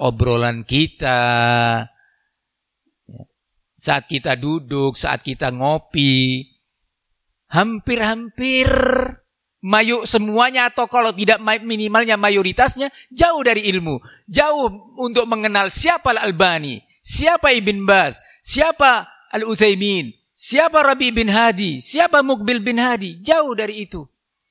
obrolan kita, saat kita duduk, saat kita ngopi, hampir-hampir semuanya atau kalau tidak minimalnya mayoritasnya jauh dari ilmu. Jauh untuk mengenal siapa Al-Albani, siapa Ibn Baz, siapa Al-Utsaimin, siapa Rabi bin Hadi, siapa Muqbil bin Hadi. Jauh dari itu.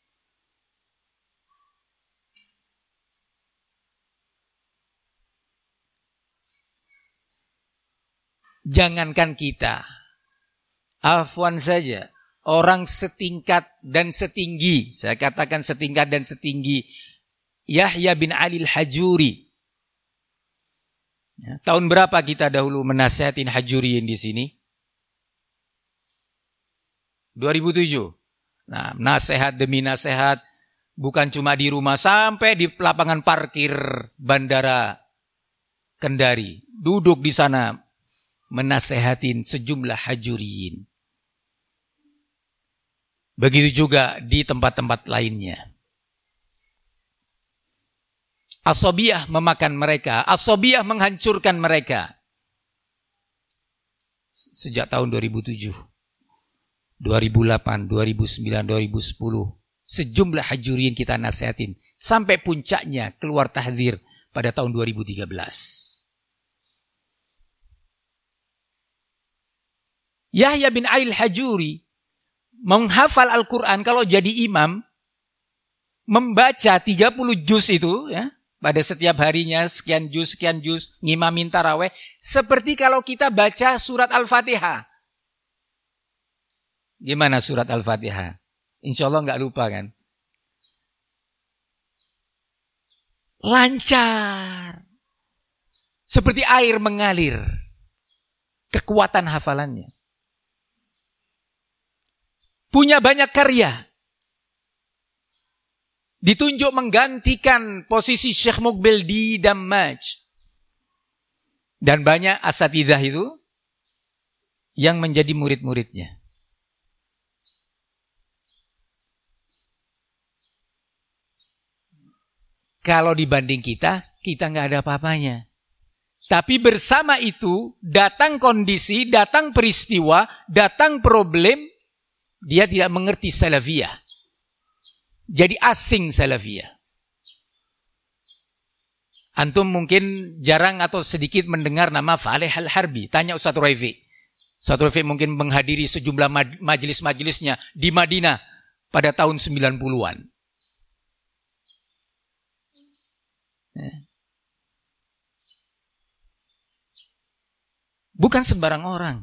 Jangankan kita, afwan saja, orang setingkat dan setinggi, saya katakan setingkat dan setinggi Yahya bin Ali al-Hajuri. Ya, tahun berapa kita dahulu menasihatin Hajuriin di sini? 2007. Nah, nasihat demi nasihat, bukan cuma di rumah, sampai di lapangan parkir Bandara Kendari. Duduk di sana menasehatin sejumlah Hajuriin. Begitu juga di tempat-tempat lainnya. Asabiyah memakan mereka, asabiyah menghancurkan mereka. Sejak tahun 2007, 2008, 2009, 2010, sejumlah Hajuriin kita nasihatin. Sampai puncaknya keluar tahdzir pada tahun 2013. Yahya bin Ali al-Hajuri menghafal Al-Quran kalau jadi imam, membaca 30 juz itu ya, pada setiap harinya sekian juz, ngimamin taraweh, seperti kalau kita baca surat Al-Fatihah. Gimana surat Al-Fatihah? Insya Allah nggak lupa kan? Lancar. Seperti air mengalir. Kekuatan hafalannya. Punya banyak karya. Ditunjuk menggantikan posisi Syekh Muqbil di Dammaj. Dan banyak asatidzah itu yang menjadi murid-muridnya. Kalau dibanding kita nggak ada apa-apanya. Tapi bersama itu, datang kondisi, datang peristiwa, datang problem, dia tidak mengerti salafiyah. Jadi asing salafiyah. Antum mungkin jarang atau sedikit mendengar nama Faleh Al-Harbi. Tanya Ustaz Raifi. Ustaz Raifi mungkin menghadiri sejumlah majelis-majelisnya di Madinah pada tahun 90-an. Bukan sembarang orang.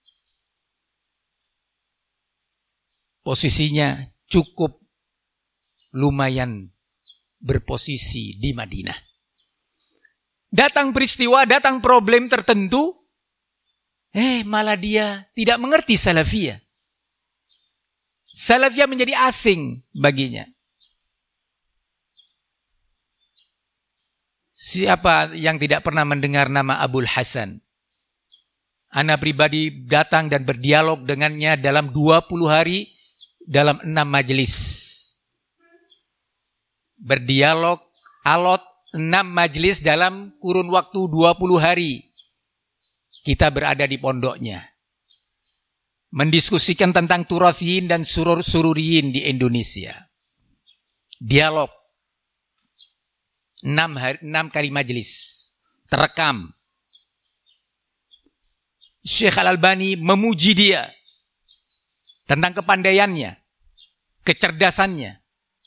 Posisinya cukup lumayan berposisi di Madinah. Datang peristiwa, datang problem tertentu, malah dia tidak mengerti salafiyah. Salafiyah menjadi asing baginya. Siapa yang tidak pernah mendengar nama Abul Hasan? Ana pribadi datang dan berdialog dengannya dalam 20 hari, dalam 6 majelis. Berdialog alot 6 majelis dalam kurun waktu 20 hari. Kita berada di pondoknya. Mendiskusikan tentang turathiyin dan sururiyin di Indonesia. Dialog. 6 kali majelis. Terekam. Syekh Al-Albani memuji dia. Tentang kepandaiannya. Kecerdasannya.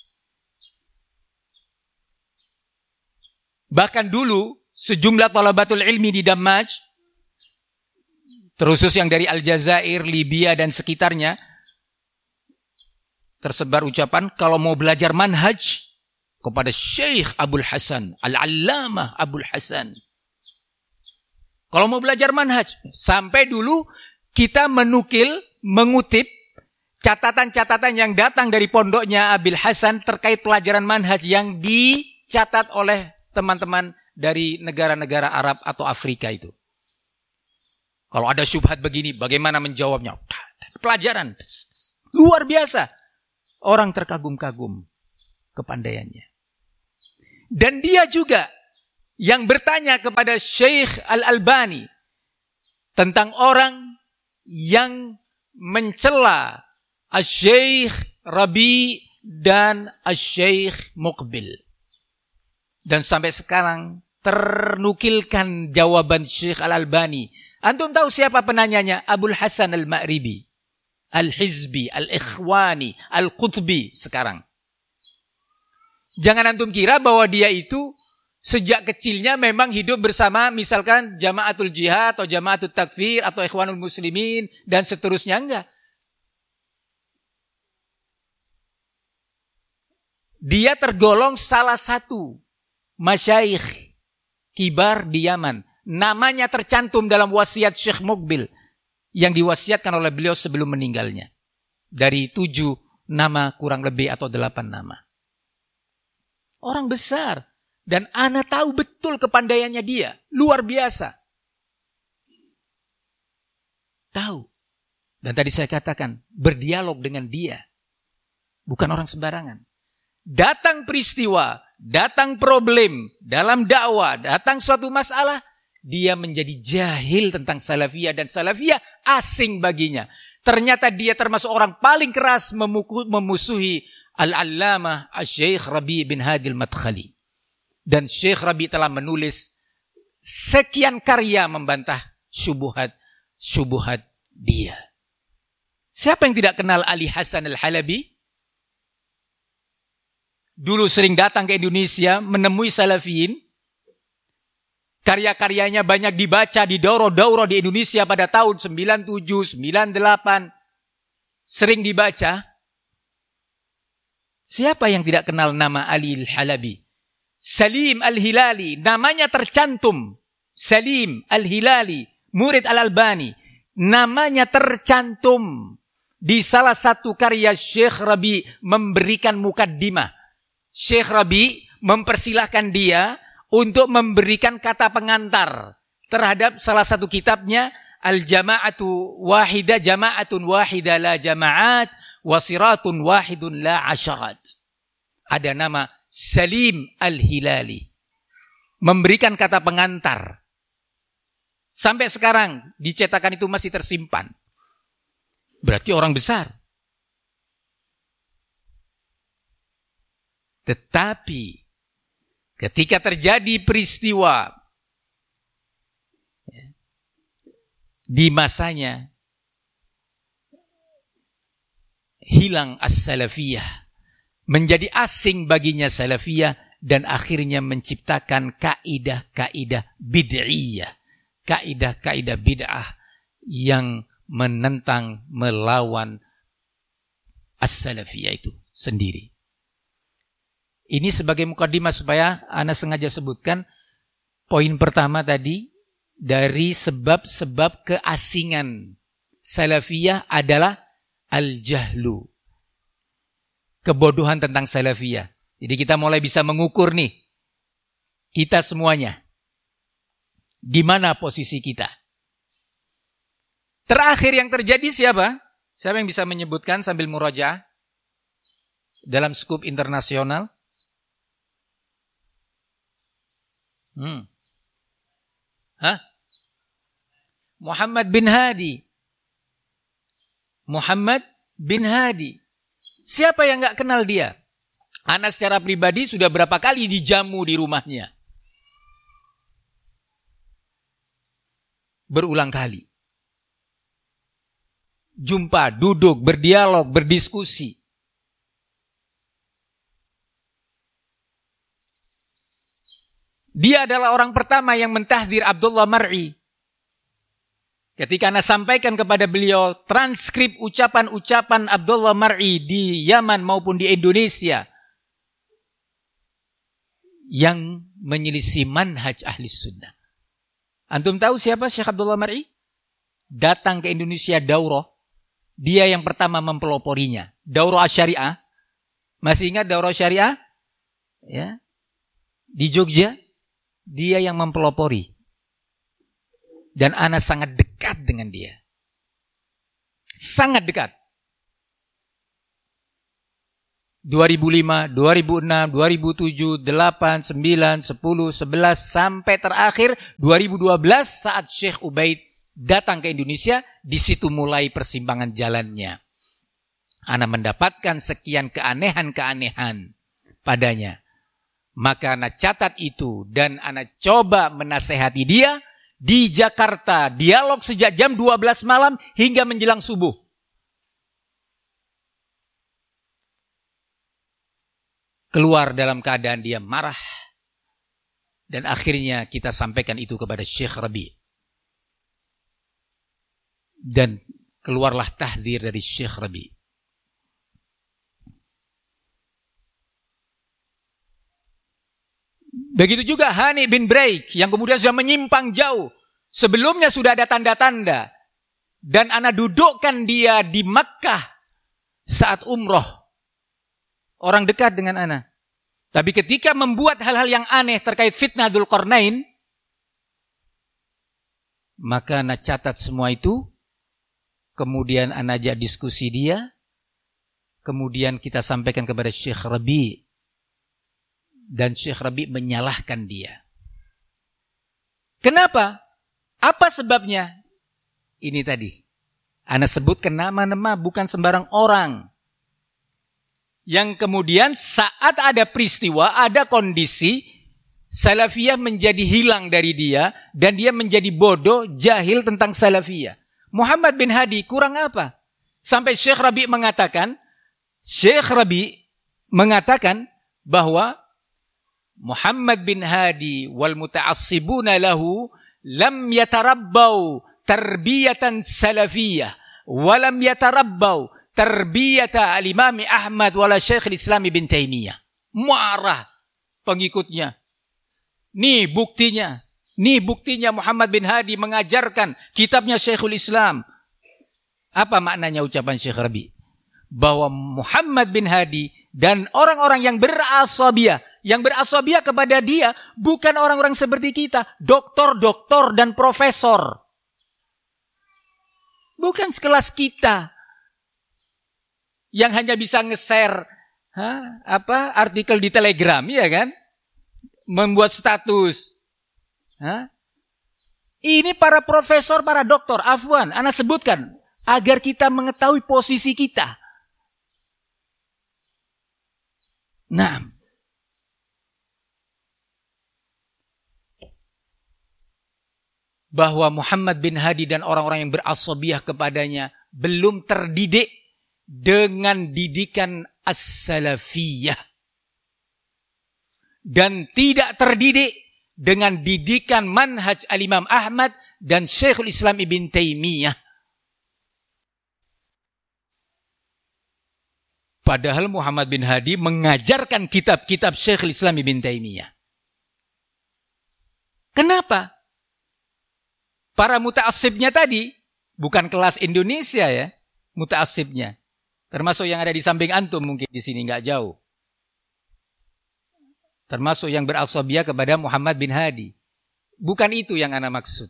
Bahkan dulu, sejumlah thalabatul ilmi di Dammaj, terkhusus yang dari Aljazair, Libya, dan sekitarnya, tersebar ucapan, kalau mau belajar manhaj, kepada Syekh Abul Hasan, Al-Allamah Abul Hasan. Kalau mau belajar manhaj, sampai dulu kita mengutip catatan-catatan yang datang dari pondoknya Abil Hasan terkait pelajaran manhaj yang dicatat oleh teman-teman dari negara-negara Arab atau Afrika itu. Kalau ada syubhat begini, bagaimana menjawabnya? Pelajaran luar biasa. Orang terkagum-kagum kepandaiannya. Dan dia juga yang bertanya kepada Syekh Al-Albani tentang orang yang mencela Syekh Rabi dan Syekh Muqbil. Dan sampai sekarang ternukilkan jawaban Syekh Al-Albani. Antum tahu siapa penanyanya? Abul Hasan Al-Ma'ribi, Al-Hizbi, Al-Ikhwani, Al-Qutbi sekarang. Jangan antum kira bahwa dia itu sejak kecilnya memang hidup bersama misalkan Jamaatul Jihad atau Jamaatul Takfir atau Ikhwanul Muslimin dan seterusnya. Enggak. Dia tergolong salah satu masyayikh kibar di Yaman. Namanya tercantum dalam wasiat Syekh Muqbil yang diwasiatkan oleh beliau sebelum meninggalnya. Dari 7 nama kurang lebih atau 8 nama. Orang besar. Dan ana tahu betul kepandaiannya dia. Luar biasa. Tahu. Dan tadi saya katakan, berdialog dengan dia. Bukan orang sembarangan. Datang peristiwa, datang problem dalam dakwah, datang suatu masalah, dia menjadi jahil tentang salafiyah dan salafiyah asing baginya. Ternyata dia termasuk orang paling keras memusuhi Al-Allamah Syekh Rabi bin Hadi Al-Madkhali. Dan Syekh Rabi telah menulis sekian karya membantah syubhat dia. Siapa yang tidak kenal Ali Hasan Al-Halabi? Dulu sering datang ke Indonesia menemui salafiyin. Karya-karyanya banyak dibaca di daurah-daurah di Indonesia pada tahun 97, 98. Sering dibaca. Siapa yang tidak kenal nama Ali Al-Halabi? Salim Al-Hilali, namanya tercantum. Salim Al-Hilali, murid Al-Albani. Namanya tercantum di salah satu karya Syekh Rabi memberikan mukaddimah. Syekh Rabi mempersilahkan dia untuk memberikan kata pengantar terhadap salah satu kitabnya Al-Jama'atu Wahidah, Jama'atun Wahidah la Jama'at, Wasiratun Wahidun la Asyarat. Ada nama Salim Al-Hilali. Memberikan kata pengantar. Sampai sekarang dicetakan itu masih tersimpan. Berarti orang besar. Tetapi ketika terjadi peristiwa di masanya, hilang as-salafiyah, menjadi asing baginya salafiyah, dan akhirnya menciptakan kaidah-kaidah bid'iyah, kaidah-kaidah bid'ah yang menentang, melawan as-salafiyah itu sendiri. Ini sebagai mukadimah supaya ana sengaja sebutkan poin pertama tadi, dari sebab-sebab keasingan salafiyah adalah al-jahlu. Kebodohan tentang salafiyah. Jadi kita mulai bisa mengukur nih, kita semuanya, di mana posisi kita. Terakhir yang terjadi siapa? Siapa yang bisa menyebutkan sambil murajaah? Dalam skup internasional. Muhammad bin Hadi. Muhammad bin Hadi. Siapa yang gak kenal dia? Ana secara pribadi sudah berapa kali dijamu di rumahnya. Berulang kali. Jumpa, duduk, berdialog, berdiskusi. Dia adalah orang pertama yang mentahdzir Abdullah Mar'i. Ketika Anda sampaikan kepada beliau transkrip ucapan-ucapan Abdullah Mar'i di Yaman maupun di Indonesia yang menyelisih manhaj ahli sunnah. Antum tahu siapa Syekh Abdullah Mar'i? Datang ke Indonesia daurah. Dia yang pertama mempeloporinya. Daurah Syariah. Masih ingat daurah Syariah? Ya. Di Jogja. Dia yang mempelopori. Dan ana sangat dekat dengan dia. Sangat dekat. 2005, 2006, 2007, 8, 9, 10, 11 sampai terakhir 2012 saat Syekh Ubaid datang ke Indonesia, di situ mulai persimpangan jalannya. Ana mendapatkan sekian keanehan-keanehan padanya. Maka ana catat itu dan ana coba menasehati dia di Jakarta, dialog sejak jam 12 malam hingga menjelang subuh. Keluar dalam keadaan dia marah. Dan akhirnya kita sampaikan itu kepada Syekh Rabi. Dan keluarlah tahdzir dari Syekh Rabi. Begitu juga Hani bin Braik yang kemudian sudah menyimpang jauh. Sebelumnya sudah ada tanda-tanda. Dan ana dudukkan dia di Makkah saat umroh. Orang dekat dengan ana. Tapi ketika membuat hal-hal yang aneh terkait fitnah Dzulqarnain, maka ana catat semua itu. Kemudian ana ajak diskusi dia. Kemudian kita sampaikan kepada Syekh Rabi. Dan Syekh Rabi menyalahkan dia. Kenapa? Apa sebabnya? Ini tadi. Ana sebutkan nama-nama bukan sembarang orang. Yang kemudian saat ada peristiwa, ada kondisi, Salafiyah menjadi hilang dari dia. Dan dia menjadi bodoh, jahil tentang Salafiyah. Muhammad bin Hadi kurang apa? Sampai Syekh Rabi mengatakan bahwa Muhammad bin Hadi wal muta'assibuna lahu lam yatarabbau tarbiyatan salafiyah wa lam yatarabbau tarbiyata al-Imam Ahmad wala Syekh al-Islam Ibn Taimiyah. Marah pengikutnya. Nih buktinya Muhammad bin Hadi mengajarkan kitabnya Syekhul Islam. Apa maknanya ucapan Syekh Rabi? Bahwa Muhammad bin Hadi dan orang-orang yang berasabiyah kepada dia bukan orang-orang seperti kita, doktor dan profesor. Bukan sekelas kita yang hanya bisa nge-share artikel di Telegram, ya kan? Membuat status. Ini para profesor, para doktor, afwan, ana sebutkan agar kita mengetahui posisi kita. Nah, bahwa Muhammad bin Hadi dan orang-orang yang berasabiyah kepadanya belum terdidik dengan didikan as-salafiyah dan tidak terdidik dengan didikan manhaj al-Imam Ahmad dan Syekhul Islam Ibn Taimiyah. Padahal Muhammad bin Hadi mengajarkan kitab-kitab Syekhul Islam Ibn Taimiyah. Kenapa? Para muta'assibnya tadi, bukan kelas Indonesia ya, muta'assibnya. Termasuk yang ada di samping antum mungkin di sini nggak jauh. Termasuk yang berasabiyah kepada Muhammad bin Hadi. Bukan itu yang ana maksud.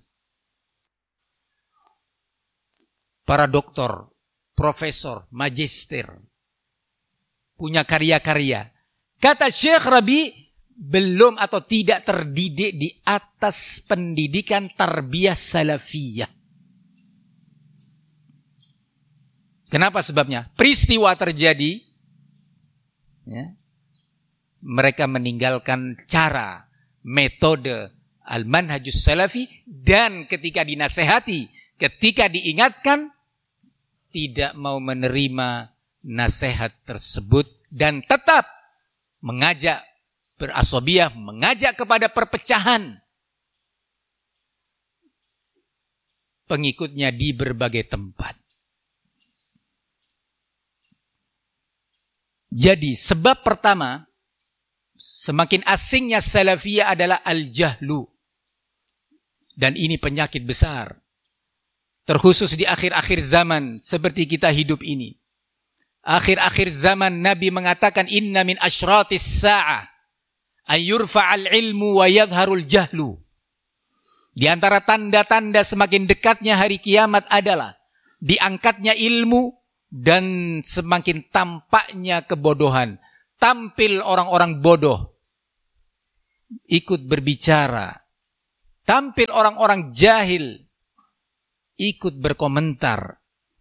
Para doktor, profesor, magister, punya karya-karya. Kata Syekh Rabi, belum atau tidak terdidik di atas pendidikan tarbiyah salafiyah. Kenapa sebabnya? Peristiwa terjadi, ya, mereka meninggalkan cara, metode al-manhajus salafi, dan ketika dinasehati, ketika diingatkan, tidak mau menerima nasihat tersebut dan tetap mengajak berasabiyah, mengajak kepada perpecahan pengikutnya di berbagai tempat. Jadi sebab pertama, semakin asingnya salafiyah adalah al-jahlu. Dan ini penyakit besar. Terkhusus di akhir-akhir zaman seperti kita hidup ini. Akhir-akhir zaman Nabi mengatakan inna min asyratis sa'ah ayyurfa'al ilmu wa yadharul jahlu. Di antara tanda-tanda semakin dekatnya hari kiamat adalah diangkatnya ilmu dan semakin tampaknya kebodohan. tampil orang-orang bodoh ikut berbicara, tampil orang-orang jahil ikut berkomentar,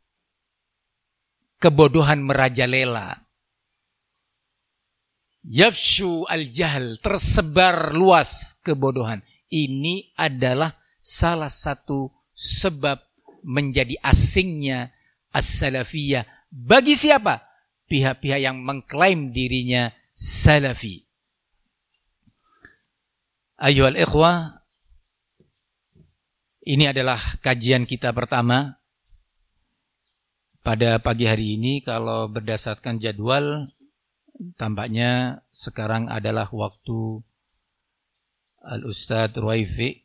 kebodohan merajalela. Yafshu al-jahl, tersebar luas kebodohan. Ini adalah salah satu sebab menjadi asingnya as-salafiyah. Bagi siapa? Pihak-pihak yang mengklaim dirinya salafi. Ayyuhal ikhwah, ini adalah kajian kita pertama pada pagi hari ini. Kalau berdasarkan jadwal, tampaknya sekarang adalah waktu Al-Ustadz Ruwaifi.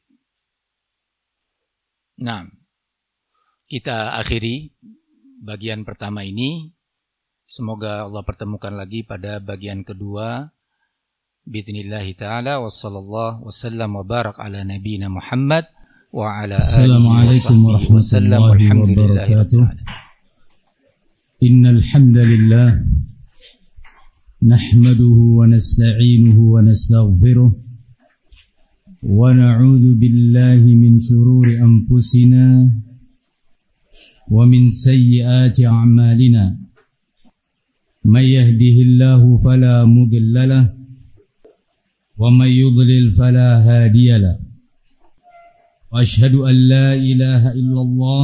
Nah, kita akhiri bagian pertama ini. Semoga Allah pertemukan lagi pada bagian kedua. Bismillahi ta'ala. Wassallallahu wassalam wa barak ala nabiyina Muhammad wa ala alihi wa sahbihi wa sallam. Walhamdulillahi rabbil alamin. Innal hamdalillah nahmaduhu wa nasta'inuhu wa nastaghfiruh wa na'udzu billahi min shururi anfusina wa min sayyiati a'malina. Man yahdihillahu fala mudilla lahu wa man yudlil fala hadiya lahu. Wa ashhadu an la ilaha illallah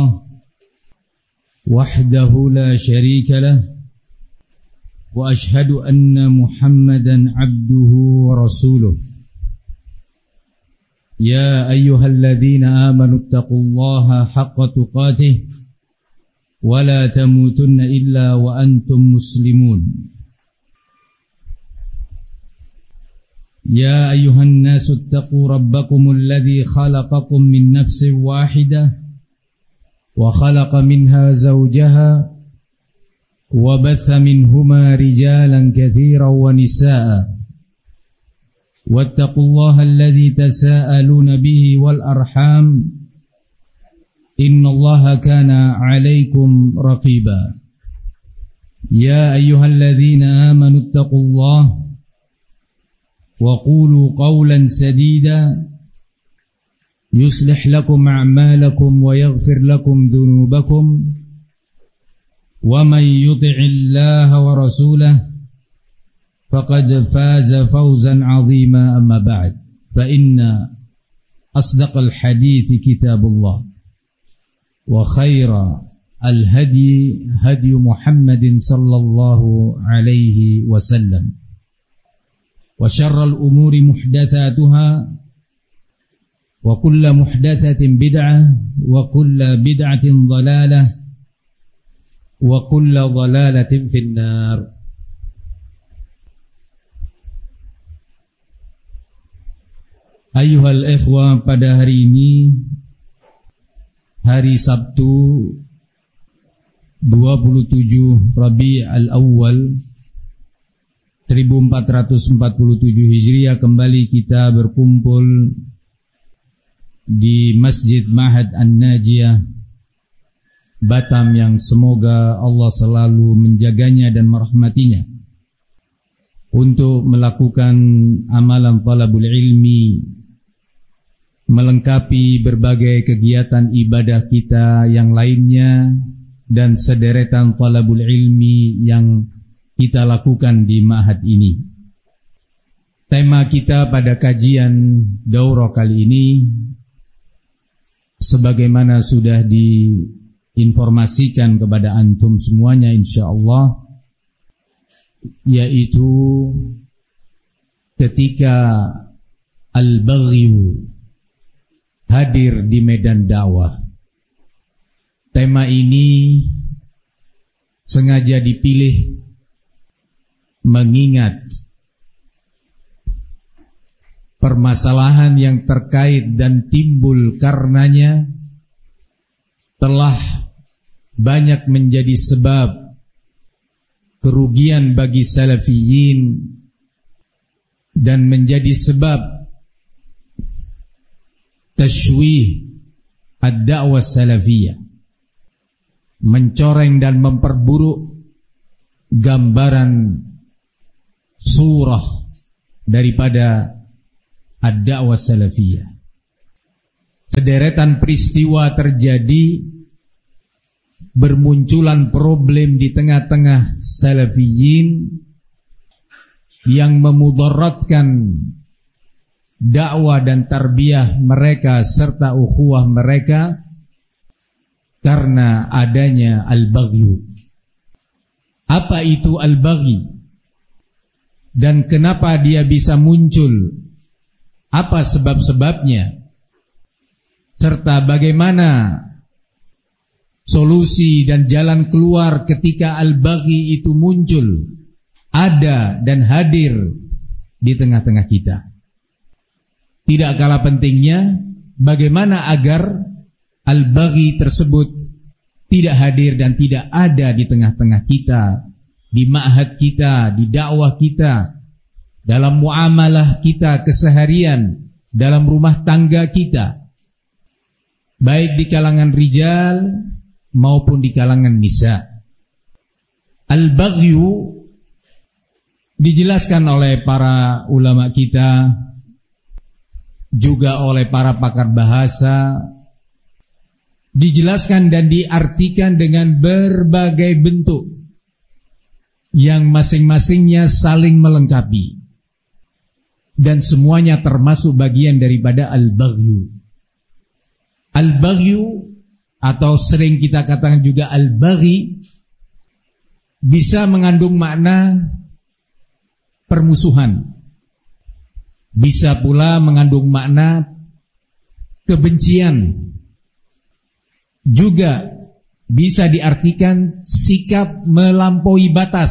wahdahu la syarika lahu wa ashhadu anna Muhammadan abduhu wa rasuluh. Ya ayyuhalladzina amanu taqullaha haqqa tuqatih wa la tamutunna illa wa antum muslimun. Ya ayyuhan nasu taqu rabbakumul ladzi khalaqakum min nafsin wahidah wa khalaqa minha zawjaha wa batha minhuma rijalan katsiran wa nisaa'a. Wattaqullaha alladzi tasaaluna bihi wal arham innallaha kana 'alaikum raqiba. Ya ayyuhalladzina amanu taqullaha wa qulu qawlan sadida yuslih lakum a'malakum wa yaghfir lakum dhunubakum wa man yuti'illaha wa rasulahu faqad faza fawzan 'azima. Amma ba'd, fa inna asdaqal hadithi kitabullah wa khaira al-hadi hadi Muhammadin sallallahu alaihi wasallam wa syarral umuri muhdatsatuha wa kullu muhdatsatin bid'ah wa kullu bid'atin dhalalah wa kullu dhalalatin finnar. Ayyuhal ikhwah, pada hari ini, hari Sabtu 27 Rabi'ul Awwal 1447 Hijriah, kembali kita berkumpul di Masjid Ma'had An-Najiyah Batam, yang semoga Allah selalu menjaganya dan merahmatinya, untuk melakukan amalan talabul ilmi, melengkapi berbagai kegiatan ibadah kita yang lainnya dan sederetan talabul ilmi yang kita lakukan di ma'had ini. Tema kita pada kajian daurah kali ini, sebagaimana sudah diinformasikan kepada antum semuanya insyaallah, yaitu ketika al-baghyu hadir di medan dakwah. Tema ini sengaja dipilih mengingat permasalahan yang terkait dan timbul karenanya telah banyak menjadi sebab kerugian bagi salafiyin dan menjadi sebab tashwih ad-da'wah salafiyah, mencoreng dan memperburuk gambaran surah daripada ad-da'wah salafiyah. Sederetan peristiwa terjadi, bermunculan problem di tengah-tengah salafiyin yang memudaratkan dakwah dan tarbiyah mereka serta ukhuwah mereka karena adanya al-baghyu. Apa itu al-baghi? Dan kenapa dia bisa muncul? Apa sebab-sebabnya? Serta bagaimana solusi dan jalan keluar ketika al-baghi itu muncul, ada dan hadir di tengah-tengah kita. Tidak kalah pentingnya bagaimana agar al-baghi tersebut tidak hadir dan tidak ada di tengah-tengah kita, di ma'had kita, di dakwah kita, dalam muamalah kita keseharian, dalam rumah tangga kita, baik di kalangan rijal maupun di kalangan nisa. Al-baghyu dijelaskan oleh para ulama kita, juga oleh para pakar bahasa, dijelaskan dan diartikan dengan berbagai bentuk yang masing-masingnya saling melengkapi, dan semuanya termasuk bagian daripada al-baghyu. Al-baghyu atau sering kita katakan juga al-baghi bisa mengandung makna permusuhan, bisa pula mengandung makna kebencian, juga bisa diartikan sikap melampaui batas.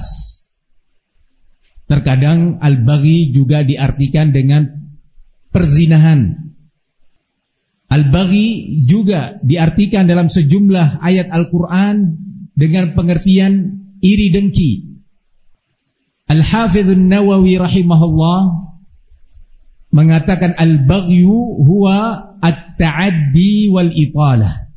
Terkadang al-baghi juga diartikan dengan perzinahan. Al-baghi juga diartikan dalam sejumlah ayat Al-Quran dengan pengertian iri dengki. Al-Hafidh An-Nawawi rahimahullah mengatakan al-baghyu huwa at-ta'addi wal italah.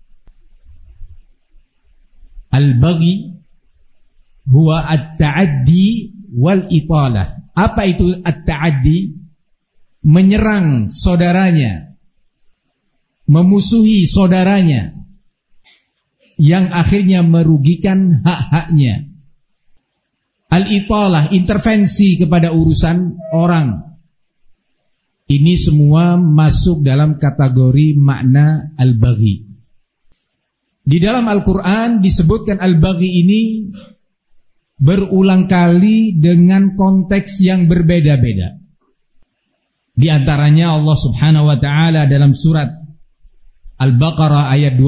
Al-baghi huwa at-ta'addi wal italah. Apa itu at-ta'addi? Menyerang saudaranya, memusuhi saudaranya, yang akhirnya merugikan hak-haknya. Al-italah, intervensi kepada urusan orang. Ini semua masuk dalam kategori makna al-baghi. Di dalam Al-Quran disebutkan al-baghi ini berulang kali dengan konteks yang berbeda-beda. Di antaranya Allah Subhanahu wa taala dalam surat Al-Baqarah ayat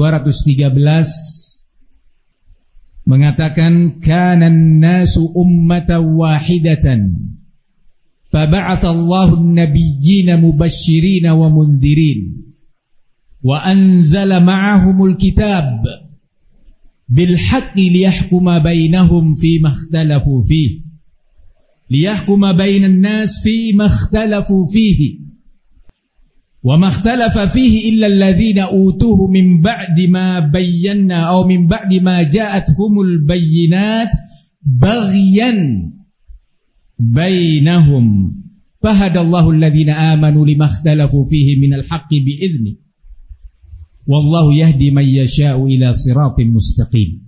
213 mengatakan kanan nasu ummatan wahidatan faba'atha Allahu an-nabiyyina mubashshirina wa mundhirin wa anzala ma'ahumul kitab bil haqqi liyahkuma bainahum fima ikhtalafu fihi liyahkuma bainan nas fima ikhtalafu fihi wa ma ikhtalafa fihi illa alladhina utuhu min ba'di ma bayyana aw min ba'di ma ja'atuhumul bayyinat baghyan bainahum fahadallahu alladhina amanu lima ikhtalafu fihi minal haqqi bi'idzni wallahu yahdi man yasha'u ila siratin mustaqim.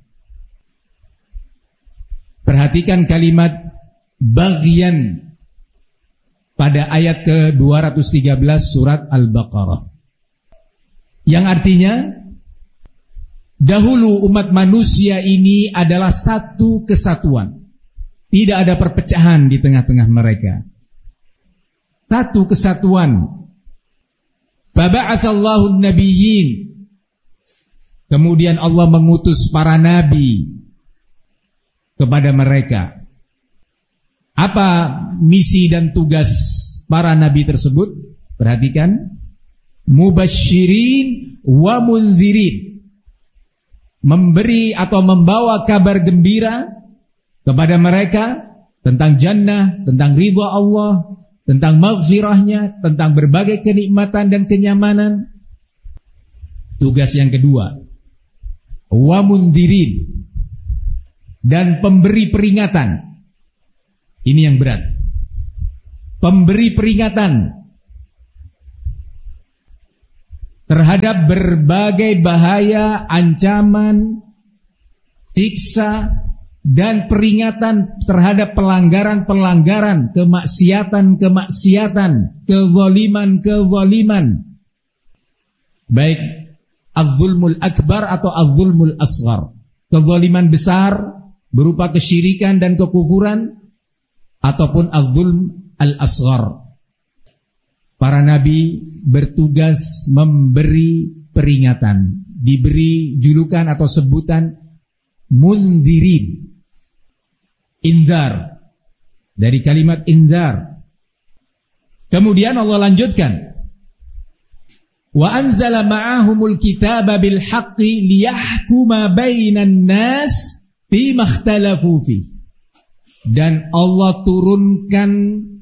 Perhatikan kalimat baghyan pada ayat ke-213 surat Al-Baqarah, yang artinya dahulu umat manusia ini adalah satu kesatuan, tidak ada perpecahan di tengah-tengah mereka, satu kesatuan. Faba'atsallahu an-nabiyyin, kemudian Allah mengutus para nabi kepada mereka. Apa misi dan tugas para nabi tersebut? Perhatikan, mubasysyirin wa munzirin, memberi atau membawa kabar gembira kepada mereka tentang jannah, tentang ridha Allah, tentang maghfirahnya, tentang berbagai kenikmatan dan kenyamanan. Tugas yang kedua, wa munzirin, dan pemberi peringatan. Ini yang berat. Pemberi peringatan terhadap berbagai bahaya, ancaman, siksa, dan peringatan terhadap pelanggaran-pelanggaran, kemaksiatan-kemaksiatan, kezaliman-kezaliman. Baik az-zulmul akbar atau az-zulmul asghar. Kezaliman besar berupa kesyirikan dan kekufuran, ataupun az-zulm al-asghar. Para nabi bertugas memberi peringatan, diberi julukan atau sebutan munzirin, inzar, dari kalimat inzar. Kemudian Allah lanjutkan, wa anzala ma'ahumul kitaba bil haqqi liyahkuma bainan nas fima ikhtalafu fi. Dan Allah turunkan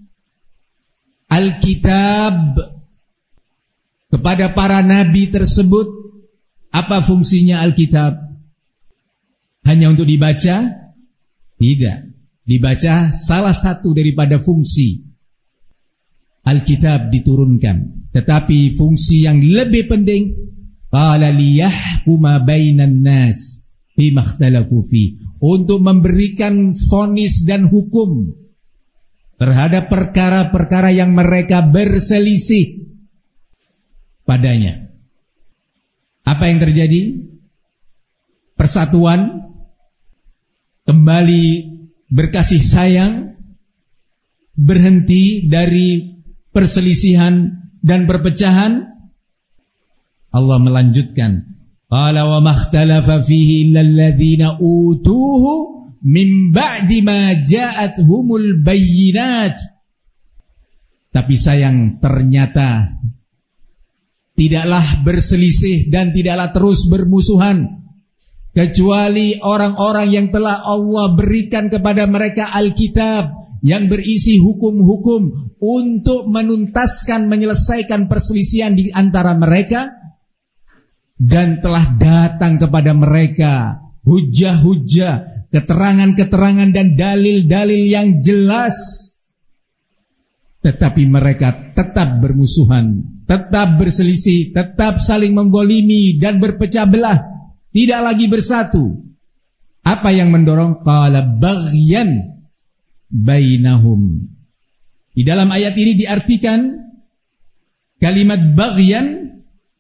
Alkitab kepada para nabi tersebut. Apa fungsinya Alkitab? Hanya untuk dibaca? Tidak. Dibaca salah satu daripada fungsi Alkitab diturunkan. Tetapi fungsi yang lebih penting, qala liyahkuma bainan nas fima ikhtalafu fi, untuk memberikan vonis dan hukum terhadap perkara-perkara yang mereka berselisih padanya. Apa yang terjadi? Persatuan, kembali berkasih sayang, berhenti dari perselisihan dan perpecahan. Allah melanjutkan, qala wa makhtalafa fihi illa alladhina utuhu min ba'di ma ja'athumul bayyinat. Tapi sayang, ternyata tidaklah berselisih dan tidaklah terus bermusuhan kecuali orang-orang yang telah Allah berikan kepada mereka Alkitab yang berisi hukum-hukum untuk menuntaskan, menyelesaikan perselisihan di antara mereka, dan telah datang kepada mereka hujah-hujah, keterangan-keterangan dan dalil-dalil yang jelas. Tetapi mereka tetap bermusuhan, tetap berselisih, tetap saling menggolimi dan berpecah belah, tidak lagi bersatu. Apa yang mendorong? Qala baghyan bainahum. Di dalam ayat ini diartikan kalimat baghyan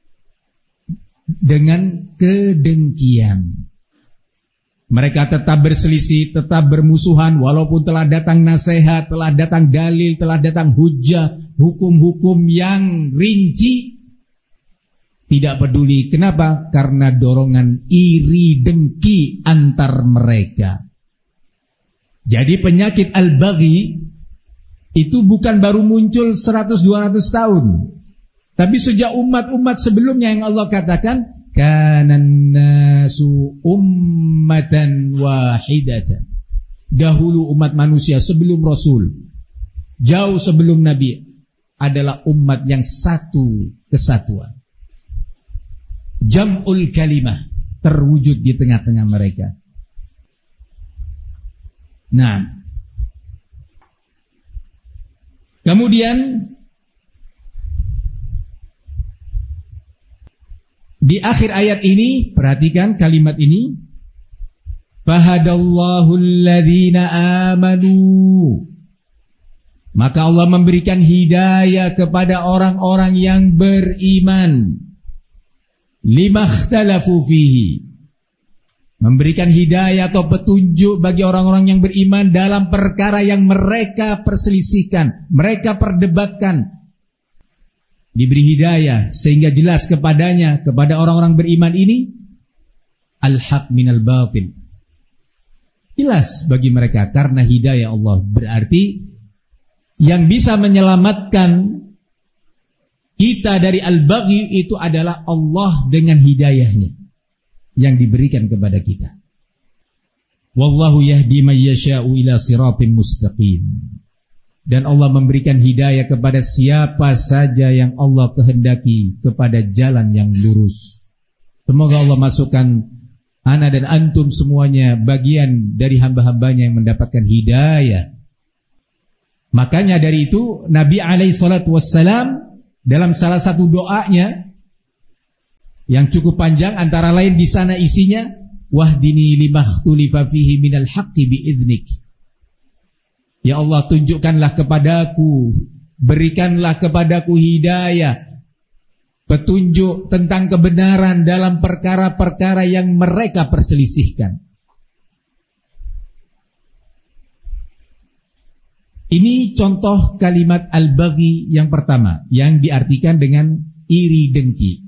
dengan kedengkian. Mereka tetap berselisih, tetap bermusuhan, walaupun telah datang nasihat, telah datang dalil, telah datang hujah, hukum-hukum yang rinci. Tidak peduli. Kenapa? Karena dorongan iri dengki antar mereka. Jadi penyakit al-baghi itu bukan baru muncul 100-200 tahun. Tapi sejak umat-umat sebelumnya yang Allah katakan, kanan nasu ummatan wahidatan. Dahulu umat manusia sebelum Rasul, jauh sebelum Nabi, adalah umat yang satu kesatuan. Jam'ul kalimah terwujud di tengah-tengah mereka. Nah, kemudian di akhir ayat ini, perhatikan kalimat ini, fahadallahu alladhina amanu. Maka Allah memberikan hidayah kepada orang-orang yang beriman. Limakhtalafu fihi. Memberikan hidayah atau petunjuk bagi orang-orang yang beriman dalam perkara yang mereka perselisihkan, mereka perdebatkan. Diberi hidayah sehingga jelas kepadanya, kepada orang-orang beriman ini, al-haq minal batil. Jelas bagi mereka karena hidayah Allah. Berarti yang bisa menyelamatkan kita dari al-baghi itu adalah Allah dengan hidayahnya yang diberikan kepada kita. Wallahu yahdi man yasha'u ila siratim mustaqim. Dan Allah memberikan hidayah kepada siapa saja yang Allah kehendaki kepada jalan yang lurus. Semoga Allah masukkan ana dan antum semuanya bagian dari hamba-hambanya yang mendapatkan hidayah Makanya dari itu Nabi alaihi salatu wassalam dalam salah satu doanya yang cukup panjang, antara lain di sana isinya, wahdini limakhtulifa fihi minal haqqi biiznik. Ya Allah, tunjukkanlah kepadaku, berikanlah kepadaku hidayah, petunjuk tentang kebenaran dalam perkara-perkara yang mereka perselisihkan. Ini contoh kalimat al-baghi yang pertama, yang diartikan dengan iri dengki.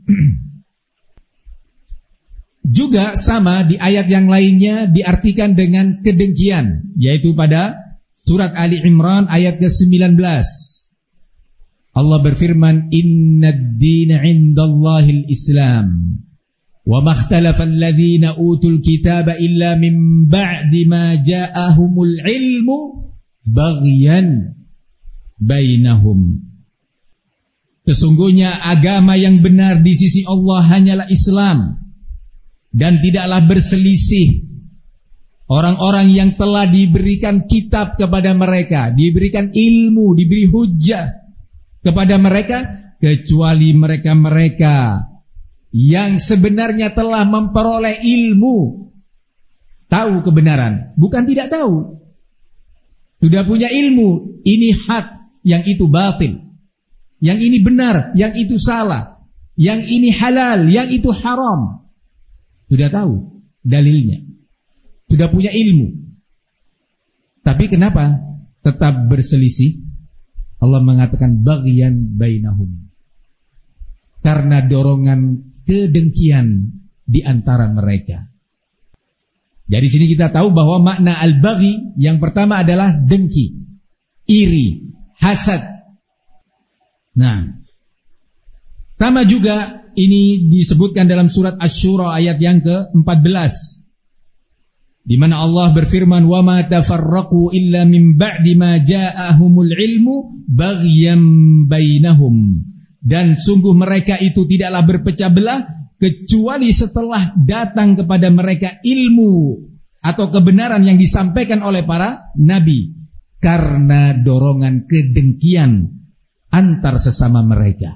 Juga sama di ayat yang lainnya diartikan dengan kedengkian, yaitu pada surat Ali Imran ayat ke-19. Allah berfirman, "Innad dina 'indallahil Islam, wa makhtalafal ladzina utul kitaba illa min ba'di ma ja'ahumul ilmu baghyan bainahum." Sesungguhnya agama yang benar di sisi Allah hanyalah Islam, dan tidaklah berselisih orang-orang yang telah diberikan kitab kepada mereka, diberikan ilmu, diberi hujjah kepada mereka, kecuali mereka-mereka yang sebenarnya telah memperoleh ilmu, tahu kebenaran, bukan tidak tahu. Sudah punya ilmu, ini hak, yang itu batil, yang ini benar, yang itu salah, yang ini halal, yang itu haram. Sudah tahu dalilnya, sudah punya ilmu. Tapi kenapa tetap berselisih? Allah mengatakan baghyan bainahum, karena dorongan kedengkian di antara mereka. Dari sini kita tahu bahwa makna al-baghi yang pertama adalah dengki, iri, hasad. Nah, sama juga ini disebutkan dalam surat Asy-Syura ayat yang ke-14, di mana Allah berfirman, "Wa ma tafarraqu illa min ba'di ma ja'ahumul ilmu baghyan bainahum." Dan sungguh mereka itu tidaklah berpecah belah kecuali setelah datang kepada mereka ilmu atau kebenaran yang disampaikan oleh para nabi, karena dorongan kedengkian antar sesama mereka.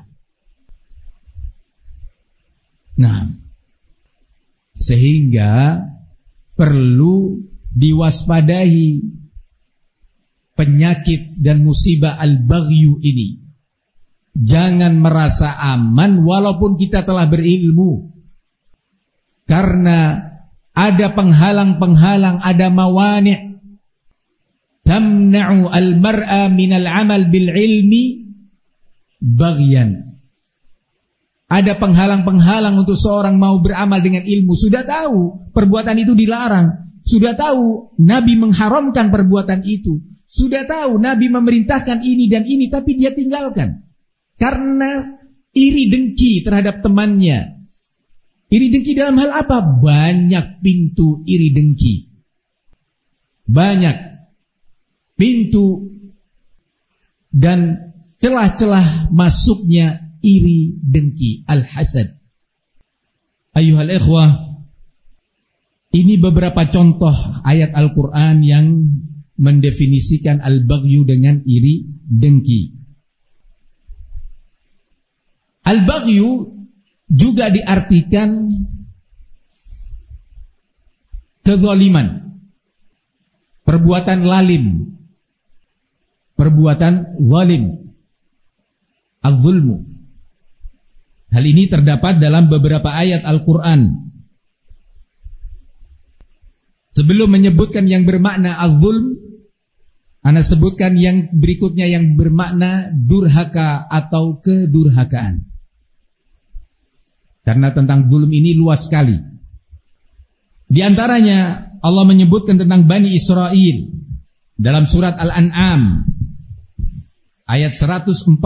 Nah, sehingga perlu diwaspadai penyakit dan musibah al-baghyu ini. Jangan merasa aman walaupun kita telah berilmu, karena ada penghalang-penghalang, ada mawani' tamna'u al-mar'a minal amal bil ilmi baghyan. Ada penghalang-penghalang untuk seorang mau beramal dengan ilmu. Sudah tahu perbuatan itu dilarang, sudah tahu Nabi mengharamkan perbuatan itu, sudah tahu Nabi memerintahkan ini dan ini, tapi dia tinggalkan karena iri dengki terhadap temannya. Iri dengki dalam hal apa? Banyak pintu iri dengki, banyak pintu dan celah-celah masuknya iri dengki, al-hasad. Ayyuhal ikhwah, ini beberapa contoh ayat Al-Quran yang mendefinisikan al-baghyu dengan iri dengki. Al-baghyu juga diartikan kezaliman, perbuatan lalim, perbuatan zalim, al-zulmu. Hal ini terdapat dalam beberapa ayat Al-Quran. Sebelum menyebutkan yang bermakna az-zulm, ana sebutkan yang berikutnya yang bermakna durhaka atau kedurhakaan. Karena tentang zulm ini luas sekali. Di antaranya Allah menyebutkan tentang Bani Israel dalam surat Al-An'am ayat 146.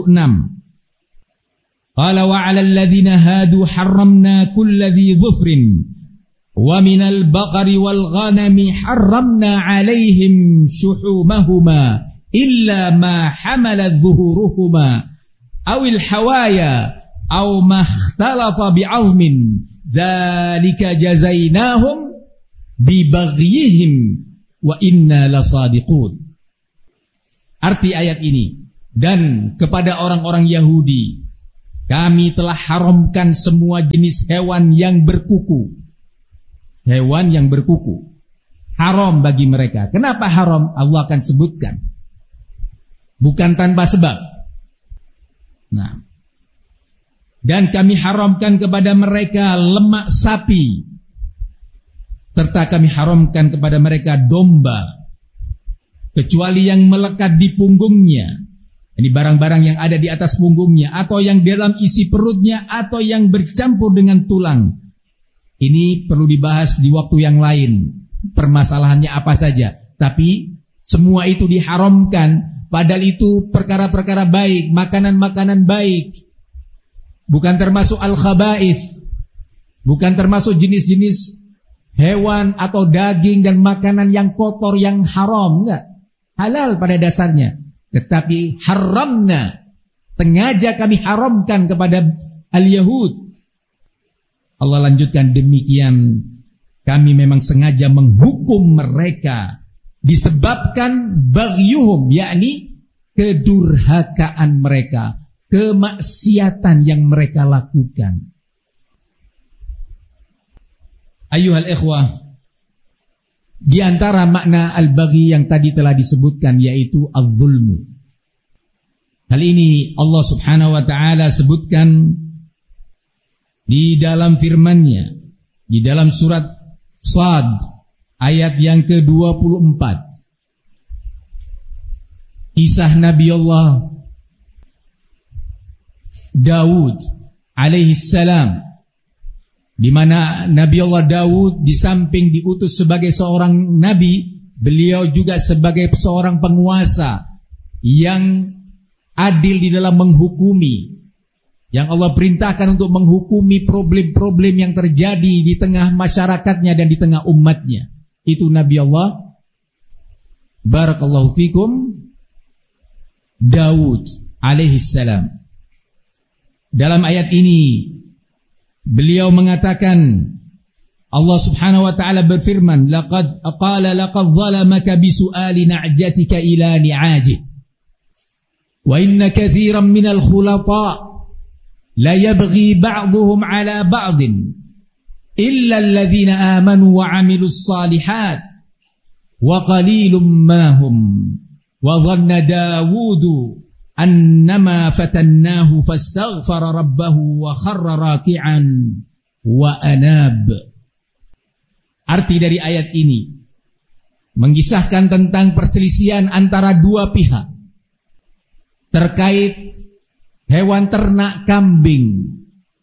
Qala wa 'alal ladzina hadu harramna kulli dhi dhufrin wa minal baqari wal ghanami harramna 'alaihim shuhumahuma illa ma hamalat dhuhuruhuma awil hawaya aw ma ikhtalafa bi'azmin dzalika jazainahum bi baghyihim wa inna lasadiqun. Arti ayat ini, dan kepada orang-orang Yahudi kami telah haramkan semua jenis hewan yang berkuku. Hewan yang berkuku haram bagi mereka. Kenapa haram? Allah akan sebutkan. Bukan tanpa sebab. Nah, dan kami haramkan kepada mereka lemak sapi, serta kami haramkan kepada mereka domba, kecuali yang melekat di punggungnya. Ini barang-barang yang ada di atas punggungnya, atau yang dalam isi perutnya, atau yang bercampur dengan tulang. Ini perlu dibahas di waktu yang lain, permasalahannya apa saja. Tapi semua itu diharamkan, padahal itu perkara-perkara baik, makanan-makanan baik. Bukan termasuk al-khaba'ith, bukan termasuk jenis-jenis hewan atau daging dan makanan yang kotor, yang haram. Enggak, halal pada dasarnya. Tetapi haramna, sengaja kami haramkan kepada al-Yahud. Allah lanjutkan, demikian kami memang sengaja menghukum mereka disebabkan baghyuhum, yakni kedurhakaan mereka, kemaksiatan yang mereka lakukan. Ayyuhal ikhwah, di antara makna al-baghi yang tadi telah disebutkan yaitu az-zulmu. Hal ini Allah Subhanahu wa taala sebutkan di dalam firman-Nya di dalam surat Shad ayat yang ke-24. Kisah Nabi Allah Daud alaihi salam, di mana Nabi Allah Daud di samping diutus sebagai seorang nabi, beliau juga sebagai seorang penguasa yang adil di dalam menghukumi, yang Allah perintahkan untuk menghukumi problem-problem yang terjadi di tengah masyarakatnya dan di tengah umatnya. Itu Nabi Allah barakallahu fikum Daud alaihi salam. Dalam ayat ini beliau mengatakan, Allah Subhanahu wa taala berfirman, laqad zalamaka bisu'ali na'jatika ila ni'ajih wa inna katsiran minal khulata la yabghi ba'dhum 'ala ba'din illa alladhina amanu wa 'amilus shalihat wa qalilum ma hum wa dhanna Dawudu annama fatannahu fastaghfara rabbahu wa kharra raki'an wa anab. Arti dari ayat ini mengisahkan tentang perselisihan antara dua pihak terkait hewan ternak kambing,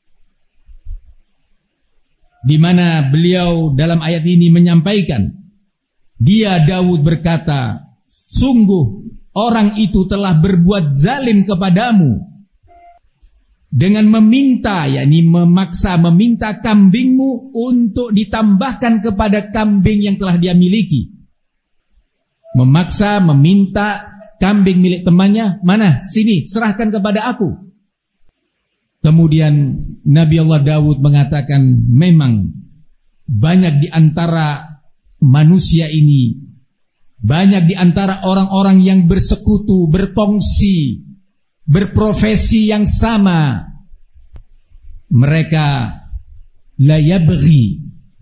di mana beliau dalam ayat ini menyampaikan, dia Daud berkata, sungguh orang itu telah berbuat zalim kepadamu dengan meminta, yakni memaksa meminta kambingmu untuk ditambahkan kepada kambing yang telah dia miliki. Memaksa meminta kambing milik temannya, mana? Sini, serahkan kepada aku. Kemudian Nabi Allah Daud mengatakan, memang banyak di antara manusia ini, banyak di antara orang-orang yang bersekutu, berkongsi, berprofesi yang sama. Mereka la yabghi,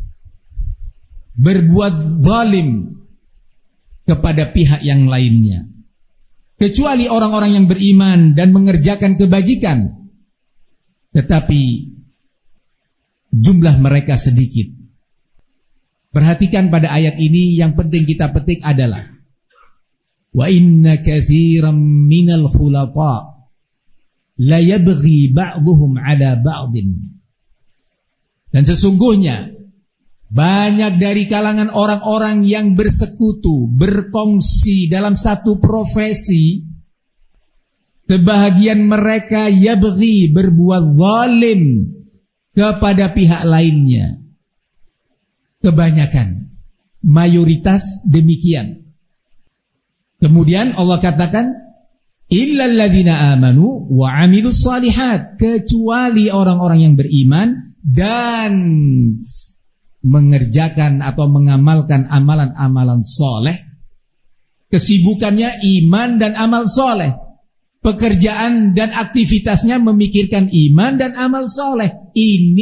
berbuat zalim kepada pihak yang lainnya, kecuali orang-orang yang beriman dan mengerjakan kebajikan. Tetapi jumlah mereka sedikit. Perhatikan pada ayat ini, yang penting kita petik adalah wa inna katsiran minal khulata la yabghi ba'dhum 'ala ba'din. Dan sesungguhnya banyak dari kalangan orang-orang yang bersekutu, berkongsi dalam satu profesi, sebahagian mereka yabghi, berbuat zalim kepada pihak lainnya. Kebanyakan, mayoritas demikian. Kemudian Allah katakan, illal ladzina amanu wa 'amilus shalihat, kecuali orang-orang yang beriman dan mengerjakan atau mengamalkan amalan-amalan soleh. Kesibukannya iman dan amal soleh. Pekerjaan dan aktivitasnya memikirkan iman dan amal soleh. Ini